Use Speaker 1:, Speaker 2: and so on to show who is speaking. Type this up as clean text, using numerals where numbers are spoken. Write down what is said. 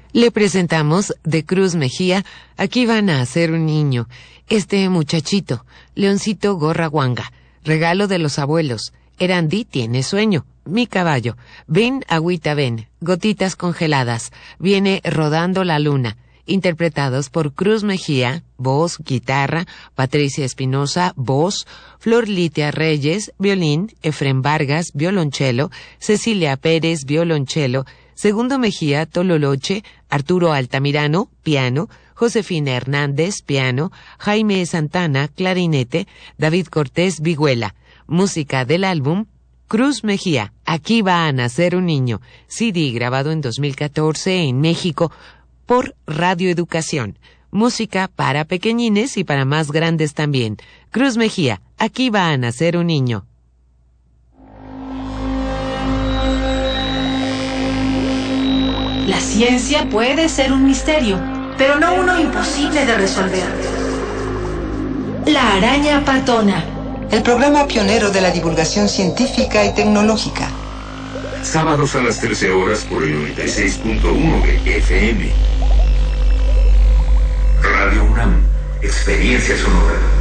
Speaker 1: Le presentamos de Cruz Mejía, Aquí van a hacer un niño. Este muchachito, Leoncito Gorra Guanga, regalo de los abuelos. Erandi tiene sueño. Mi caballo. Ven, agüita, ven. Gotitas congeladas. Viene rodando la luna. Interpretados por Cruz Mejía, voz, guitarra, Patricia Espinosa, voz, Flor Litia Reyes, violín, Efrén Vargas, violonchelo, Cecilia Pérez, violonchelo, Segundo Mejía, tololoche, Arturo Altamirano, piano, Josefina Hernández, piano, Jaime Santana, clarinete, David Cortés, vihuela. Música del álbum Cruz Mejía, Aquí va a nacer un niño, CD grabado en 2014 en México por Radio Educación. Música para pequeñines y para más grandes también. Cruz Mejía, Aquí va a nacer un niño.
Speaker 2: La ciencia puede ser un misterio, pero no uno imposible de resolver. La araña patona.
Speaker 3: El programa pionero de la divulgación científica y tecnológica.
Speaker 4: Sábados a las 13 horas por el 96.1 de FM. Radio UNAM, experiencia sonora.